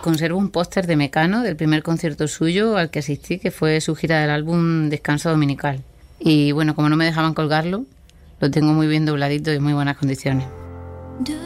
conservo un póster de Mecano del primer concierto suyo al que asistí, que fue su gira del álbum Descanso Dominical. Y bueno, como no me dejaban colgarlo, lo tengo muy bien dobladito y en muy buenas condiciones.